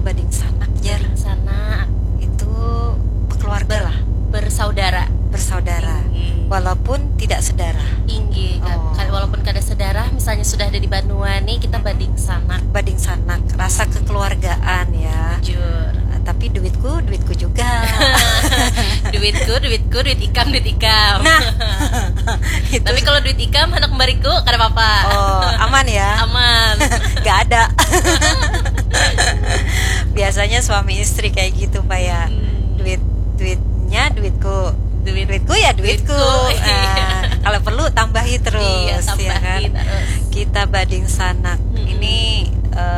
bading sanak jar. Bading sanak Itu keluarga lah, bersaudara. Walaupun tidak sedara. Inggih, walaupun kada sedara, misalnya sudah ada di Banua nih, kita bading sanak. Bading sanak, rasa kekeluargaan ya. Jujur. Tapi duitku juga. duit ikam. Nah, itu. Tapi kalau duit ikam anak kembariku kada apa-apa. Oh, aman ya? Aman. Gak ada. Biasanya suami istri kayak gitu Pak ya. Duitnya duitku ya duitku. Kalau perlu tambahi terus, iya, ya kan? Terus. Kita bading sanak. Ini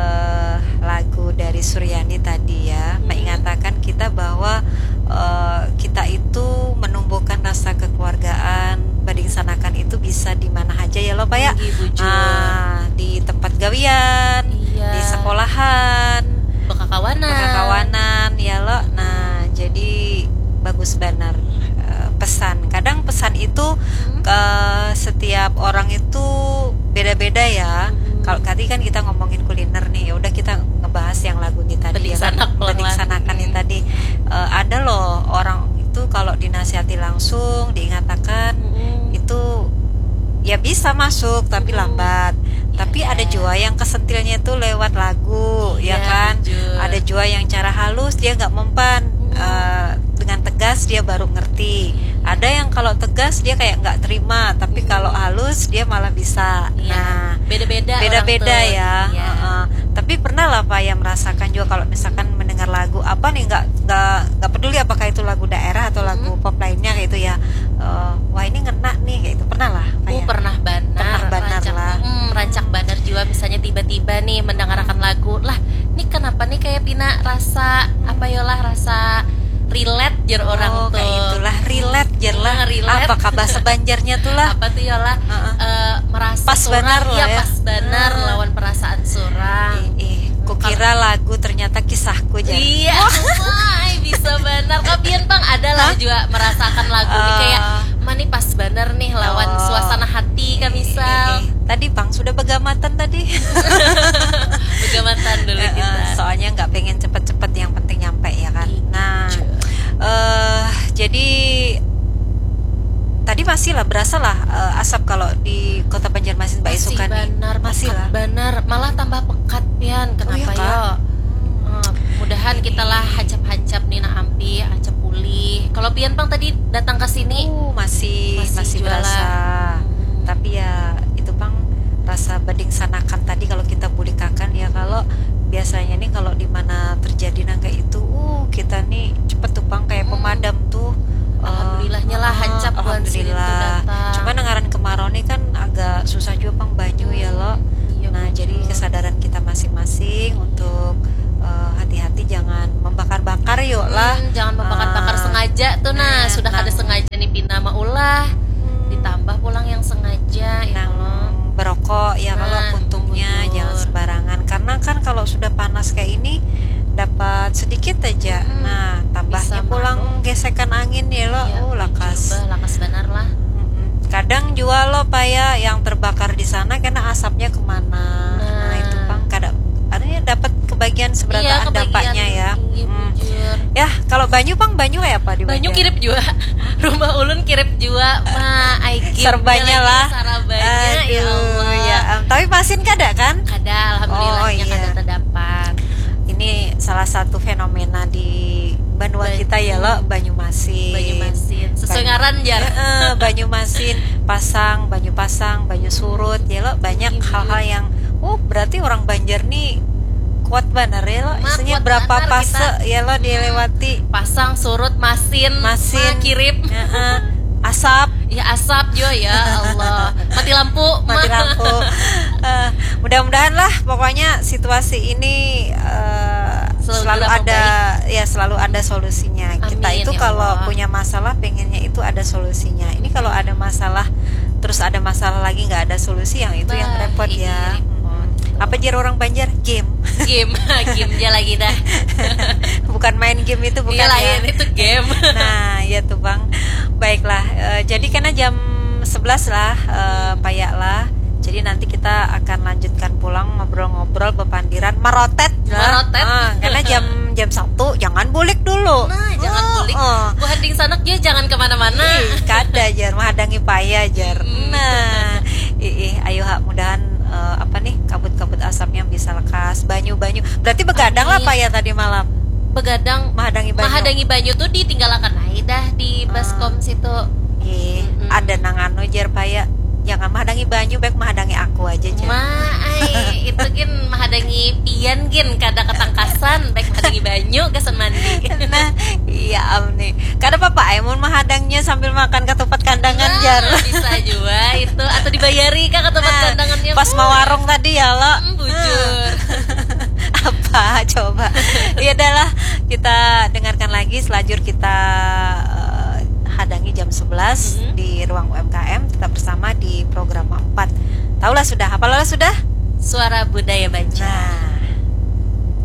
lagu dari Suryani tadi ya, mengingatkan kita bahwa kita itu menumbuhkan rasa kekeluargaan. Bading sanakan itu bisa di mana aja ya lo Pak ya. Di tempat gawian, di sekolahan, bekakawanan ya lo. Nah, jadi bagus benar. Pesan. Kadang pesan itu ke setiap orang itu beda-beda ya. Kalau tadi kan kita ngomongin kuliner nih, ya udah kita ngebahas yang lagu nih tadi ya kan. Bading sanakan yang tadi. Ada loh orang itu kalau dinasihati langsung, diingatkan itu ya bisa masuk tapi lambat. Tapi ada juga yang kesentilnya itu lewat lagu, ya kan? Ada juga yang cara halus dia nggak mempan. Dengan tegas dia baru ngerti. Ada yang kalau tegas dia kayak nggak terima, tapi kalau halus dia malah bisa. Nah, beda-beda ya. Tapi pernah lah Pak yang merasakan juga kalau misalkan mendengar lagu apa nih, nggak peduli apakah itu lagu daerah atau lagu pop lainnya kayak itu ya. Wah ini ngena nih kayak itu, pernah lah Pak ya? Pernah banar lah. Rancak banar juga, misalnya tiba-tiba nih mendengarkan lagu lah, nih kenapa nih kayak Pina rasa rasa relate jar orang tuh. Kayak itulah relate jar lah. Apakah bahasa Banjarnya tuh lah? Apa tuh ya lah? Merasa pas banar lah ya. Pas banar lawan perasaan surang. Kukira lagu ternyata kisahku jar. Iya. Bisa banar. Kapian Bang ada lah juga merasakan lagu ini kayak mani pas banar nih lawan suasana hati kan misal. Tadi Bang sudah begamatan tadi. Begamatan dulu kita. Soalnya nggak pengen cepet-cepet, yang penting nyampe ya kan. Nah, jadi tadi masih lah berasa lah asap kalau di Kota Banjarmasin Mbak Isukan masih lah benar, malah tambah pekat pian. Kenapa ya? Mudahan kita lah hancap nih ampi hancap pulih. Kalau pian Bang tadi datang ke sini masih berasa. Tapi ya itu Bang, rasa bading sanakan tadi kalau kita pulihkan ya, kalau biasanya nih kalau di mana terjadi nangka itu kita nih cepet tuh Bang kayak pemadam tuh. Alhamdulillahnya lah hancap bulan sini tuh datang. Cuma nengaran kemarau nih kan agak susah juga Bang banyu ya lo. Nah jadi kesadaran kita masing-masing untuk hati-hati jangan membakar-bakar yuk lah. Jangan membakar-bakar sengaja tuh sudah ada sengaja nih Pina maulah ditambah pulang yang sengaja ya Allah. Berokok ya kalau puntungnya jangan sembarangan, karena kan kalau sudah panas kayak ini dapat sedikit aja. Nah tambahnya pulang gesekan angin ya lo. Lakas benar lah. Kadang juga lo Pak ya yang terbakar di sana karena asapnya kemana. Nah itu Bang kadang artinya dapat kebagian seberataan dampaknya ya. Ya kalau banyu Bang, banyu kayak apa di Banyu kirip juga. Rumah ulun kirip juga serbanya lah. Sarabanya ya Allah. Ya, tapi pasin kada kan? Kada, alhamdulillahnya kada terdapat. Ini salah satu fenomena di Banua kita ya lo, Banyumasin. Sesuai ngaran jar. Banyumasin, banyu pasang, banyu surut ya lo, banyak hal-hal yang berarti orang Banjar nih kuat benar ya lo. Isinya berapa fase ya lo dilewati. Pasang, surut, masin kirip. Asap juga ya Allah. Mati lampu. Mudah-mudahan lah pokoknya situasi ini selalu ada solusinya. Amin, kita itu ya kalau Allah. punya masalah pengennya itu ada solusinya. Ini kalau ada masalah terus ada masalah lagi nggak ada solusi, yang itu yang repot ya. Apa jar orang Banjar? Game aja lagi dah. Bukan main game itu, bukan lain itu game. Nah ya tuh Bang. Baiklah, jadi karena jam 11 lah payak lah. Jadi Jadi nanti kita akan lanjutkan pulang ngobrol-ngobrol bepandiran merotet lah. Merotet. Karena jam 1 jangan bulik dulu. Nah, jangan bulik. Bu Handing sanak dia jangan kemana-mana. Kada jar menghadangi payah jar. Nah, ayo hak mudahan apa nih kabut-kabut asapnya bisa lekas. Banyu-banyu. Berarti begadang lah payah tadi malam. Begadang Mahadangi Banyu tuh ditinggalkan aja dah di baskom situ. Ada nangano jar payah. Jangan menghadangi Banyu, baik menghadangi aku aja jar. Itu gin menghadangi pian gin kada ketangkasan, baik menghadangi Banyu kesan mandi. Nah, iya nih. Kada apa-apa mun menghadangnya sambil makan ketupat kandangan jar. Bisa juga itu atau dibayari kah ketupat kandangannya. Pas mau warung tadi ya lo. Bujur. Apa coba? Ya udahlah, kita dengarkan lagi selajur kita hadangi jam 11 di ruang UMKM. Tetap bersama di program 4. Taulah sudah, apalah sudah? Suara Budaya Baca. Nah,